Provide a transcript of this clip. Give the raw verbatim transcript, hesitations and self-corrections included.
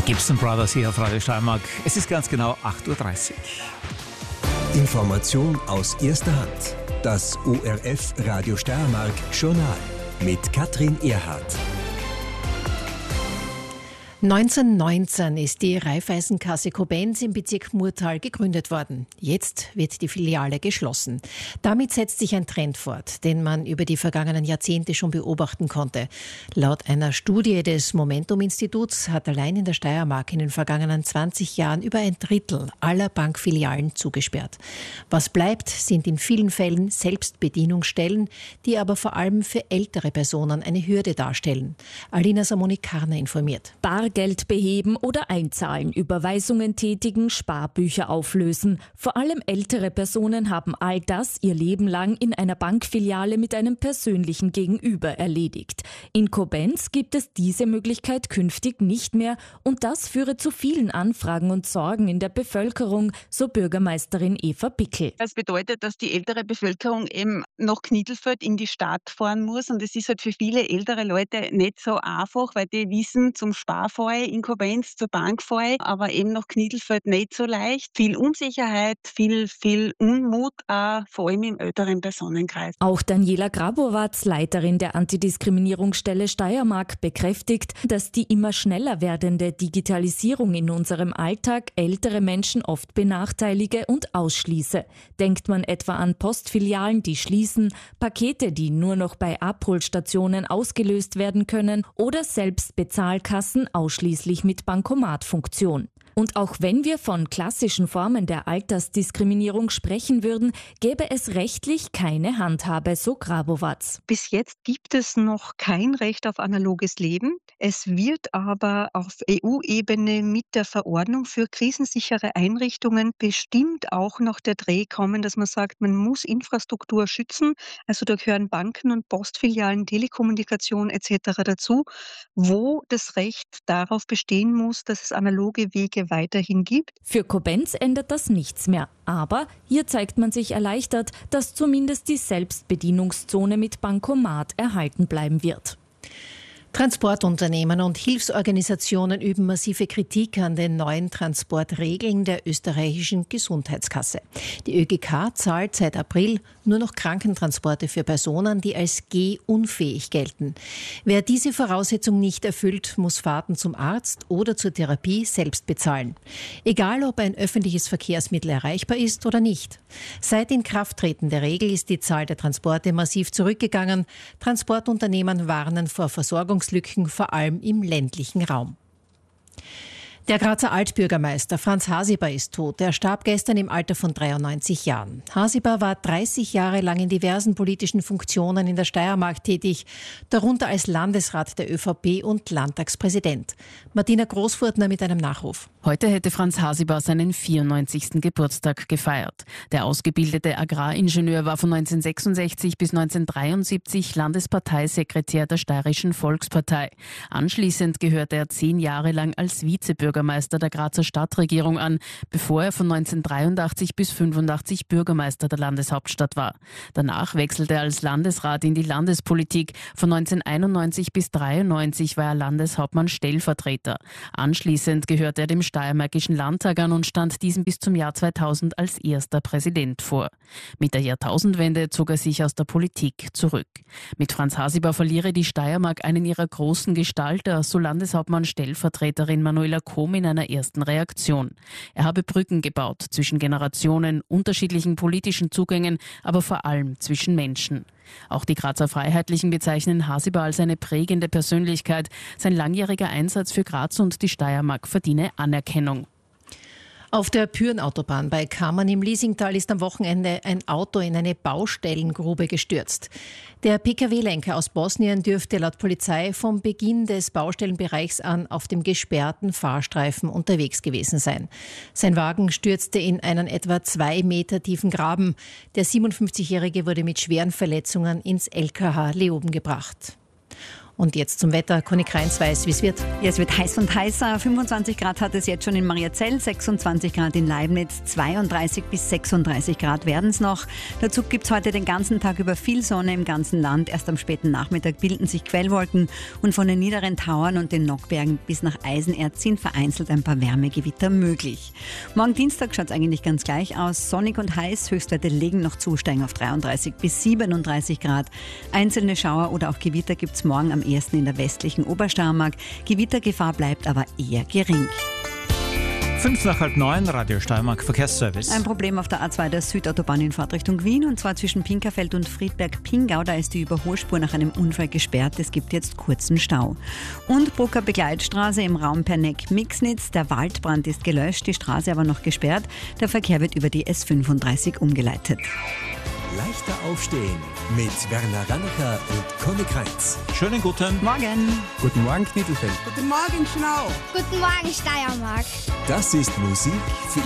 Gibson Brothers hier auf Radio Steiermark. Es ist ganz genau acht Uhr dreißig. Information aus erster Hand. Das O R F Radio Steiermark Journal mit Katrin Erhardt. neunzehnhundertneunzehn ist die Raiffeisenkasse Koblenz im Bezirk Murtal gegründet worden. Jetzt wird die Filiale geschlossen. Damit setzt sich ein Trend fort, den man über die vergangenen Jahrzehnte schon beobachten konnte. Laut einer Studie des Momentum-Instituts hat allein in der Steiermark in den vergangenen zwanzig Jahren über ein Drittel aller Bankfilialen zugesperrt. Was bleibt, sind in vielen Fällen Selbstbedienungsstellen, die aber vor allem für ältere Personen eine Hürde darstellen. Alina Samoni-Karner informiert. Bargeld beheben oder einzahlen, Überweisungen tätigen, Sparbücher auflösen. Vor allem ältere Personen haben all das ihr Leben lang in einer Bankfiliale mit einem persönlichen Gegenüber erledigt. In Koblenz gibt es diese Möglichkeit künftig nicht mehr und das führe zu vielen Anfragen und Sorgen in der Bevölkerung, so Bürgermeisterin Eva Bickel. Das bedeutet, dass die ältere Bevölkerung eben nach Knittelfeld in die Stadt fahren muss und das ist halt für viele ältere Leute nicht so einfach, weil die wissen, zum Sparfall in Koblenz zur Bank fahre, aber eben nach Knittelfeld nicht so leicht. Viel Unsicherheit, viel, viel Unmut, auch vor allem im älteren Personenkreis. Auch Daniela Grabowatz, Leiterin der Antidiskriminierungsstelle Steiermark, bekräftigt, dass die immer schneller werdende Digitalisierung in unserem Alltag ältere Menschen oft benachteilige und ausschließe. Denkt man etwa an Postfilialen, die schließen, Pakete, die nur noch bei Abholstationen ausgelöst werden können oder Selbstbezahlkassen ausschließlich mit Bankomatfunktion. Und auch wenn wir von klassischen Formen der Altersdiskriminierung sprechen würden, gäbe es rechtlich keine Handhabe, so Grabowatz. Bis jetzt gibt es noch kein Recht auf analoges Leben. Es wird aber auf E U-Ebene mit der Verordnung für krisensichere Einrichtungen bestimmt auch noch der Dreh kommen, dass man sagt, man muss Infrastruktur schützen. Also da gehören Banken und Postfilialen, Telekommunikation et cetera dazu, wo das Recht darauf bestehen muss, dass es analoge Wege weiterhin gibt. Für Koblenz ändert das nichts mehr. Aber hier zeigt man sich erleichtert, dass zumindest die Selbstbedienungszone mit Bankomat erhalten bleiben wird. Transportunternehmen und Hilfsorganisationen üben massive Kritik an den neuen Transportregeln der österreichischen Gesundheitskasse. Die Ö G K zahlt seit April nur noch Krankentransporte für Personen, die als gehunfähig gelten. Wer diese Voraussetzung nicht erfüllt, muss Fahrten zum Arzt oder zur Therapie selbst bezahlen. Egal, ob ein öffentliches Verkehrsmittel erreichbar ist oder nicht. Seit Inkrafttreten der Regel ist die Zahl der Transporte massiv zurückgegangen. Transportunternehmen warnen vor Versorgungs Lücken, vor allem im ländlichen Raum. Der Grazer Altbürgermeister Franz Hasiber ist tot. Er starb gestern im Alter von dreiundneunzig Jahren. Hasiber war dreißig Jahre lang in diversen politischen Funktionen in der Steiermark tätig, darunter als Landesrat der Ö V P und Landtagspräsident. Martina Großfurtner mit einem Nachruf. Heute hätte Franz Hasiber seinen vierundneunzigsten Geburtstag gefeiert. Der ausgebildete Agraringenieur war von neunzehnhundertsechsundsechzig bis neunzehnhundertdreiundsiebzig Landesparteisekretär der Steirischen Volkspartei. Anschließend gehörte er zehn Jahre lang als Vizebürgermeister der Grazer Stadtregierung an, bevor er von neunzehnhundertdreiundachtzig bis fünfundachtzig Bürgermeister der Landeshauptstadt war. Danach wechselte er als Landesrat in die Landespolitik. Von neunzehnhunderteinundneunzig bis neunzehnhundertdreiundneunzig war er Landeshauptmann Stellvertreter. Anschließend gehörte er dem Steiermärkischen Landtag an und stand diesem bis zum Jahr zweitausend als erster Präsident vor. Mit der Jahrtausendwende zog er sich aus der Politik zurück. Mit Franz Hasiber verliere die Steiermark einen ihrer großen Gestalter, so Landeshauptmann Stellvertreterin Manuela Kohm in einer ersten Reaktion. Er habe Brücken gebaut zwischen Generationen, unterschiedlichen politischen Zugängen, aber vor allem zwischen Menschen. Auch die Grazer Freiheitlichen bezeichnen Hasiber als eine prägende Persönlichkeit. Sein langjähriger Einsatz für Graz und die Steiermark verdiene Anerkennung. Auf der Pyrenautobahn bei Kammern im Liesingtal ist am Wochenende ein Auto in eine Baustellengrube gestürzt. Der P K W-Lenker aus Bosnien dürfte laut Polizei vom Beginn des Baustellenbereichs an auf dem gesperrten Fahrstreifen unterwegs gewesen sein. Sein Wagen stürzte in einen etwa zwei Meter tiefen Graben. Der siebenundfünfzigjährige wurde mit schweren Verletzungen ins L K H Leoben gebracht. Und jetzt zum Wetter. Conny Kreins weiß, wie es wird. Ja, es wird heiß und heißer. fünfundzwanzig Grad hat es jetzt schon in Mariazell, sechsundzwanzig Grad in Leibniz, zweiunddreißig bis sechsunddreißig Grad werden es noch. Dazu gibt es heute den ganzen Tag über viel Sonne im ganzen Land. Erst am späten Nachmittag bilden sich Quellwolken und von den niederen Tauern und den Nockbergen bis nach Eisenerz sind vereinzelt ein paar Wärmegewitter möglich. Morgen Dienstag schaut es eigentlich ganz gleich aus. Sonnig und heiß, Höchstwerte legen noch zu, steigen auf dreiunddreißig bis siebenunddreißig Grad. Einzelne Schauer oder auch Gewitter gibt es morgen am ersten in der westlichen Obersteiermark. Gewittergefahr bleibt aber eher gering. Fünf nach halb neun, Radio Steiermark Verkehrsservice. Ein Problem auf der A zwei der Südautobahn in Fahrtrichtung Wien, und zwar zwischen Pinkerfeld und Friedberg-Pingau. Da ist die Überholspur nach einem Unfall gesperrt. Es gibt jetzt kurzen Stau. Und Brucker Begleitstraße im Raum Perneck-Mixnitz. Der Waldbrand ist gelöscht, die Straße aber noch gesperrt. Der Verkehr wird über die S fünfunddreißig umgeleitet. Leichter aufstehen mit Werner Rannacher und Conny Kreins. Schönen guten Morgen. Guten Morgen, Knittelfeld. Guten Morgen, Schnau. Guten Morgen, Steiermark. Das ist Musik für